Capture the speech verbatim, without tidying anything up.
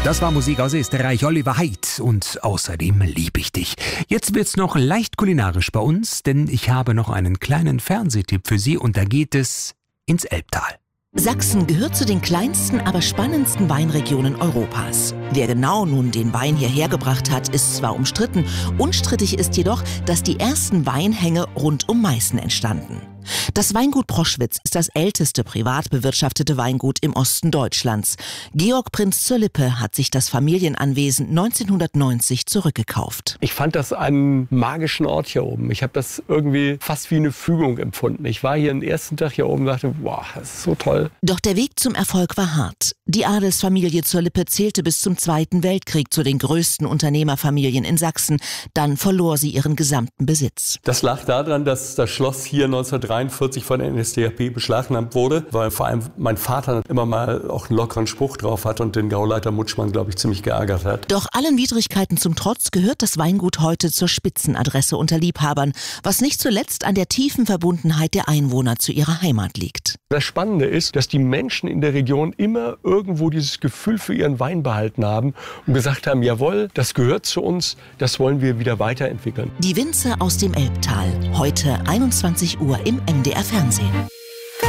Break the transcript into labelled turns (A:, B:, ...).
A: Das war Musik aus Österreich, Oliver Haidt, und außerdem lieb ich dich. Jetzt wird's noch leicht kulinarisch bei uns, denn ich habe noch einen kleinen Fernsehtipp für Sie und da geht es ins Elbtal.
B: Sachsen gehört zu den kleinsten, aber spannendsten Weinregionen Europas. Wer genau nun den Wein hierher gebracht hat, ist zwar umstritten. Unstrittig ist jedoch, dass die ersten Weinhänge rund um Meißen entstanden. Das Weingut Proschwitz ist das älteste privat bewirtschaftete Weingut im Osten Deutschlands. Georg Prinz zur Lippe hat sich das Familienanwesen neunzehnhundertneunzig zurückgekauft.
C: Ich fand das einen magischen Ort hier oben. Ich habe das irgendwie fast wie eine Fügung empfunden. Ich war hier den ersten Tag hier oben und dachte, wow, das ist so toll.
B: Doch der Weg zum Erfolg war hart. Die Adelsfamilie zur Lippe zählte bis zum Zweiten Weltkrieg zu den größten Unternehmerfamilien in Sachsen. Dann verlor sie ihren gesamten Besitz.
C: Das lag daran, dass das Schloss hier neunzehnhundertdreiundvierzig von der N S D A P beschlagnahmt wurde, weil vor allem mein Vater immer mal auch einen lockeren Spruch drauf hat und den Gauleiter Mutschmann, glaube ich, ziemlich geärgert hat.
B: Doch allen Widrigkeiten zum Trotz gehört das Weingut heute zur Spitzenadresse unter Liebhabern, was nicht zuletzt an der tiefen Verbundenheit der Einwohner zu ihrer Heimat liegt.
C: Das Spannende ist, dass die Menschen in der Region immer irgendwo dieses Gefühl für ihren Wein behalten haben und gesagt haben, jawohl, das gehört zu uns, das wollen wir wieder weiterentwickeln.
B: Die Winzer aus dem Elbtal, heute einundzwanzig Uhr im M D R Fernsehen.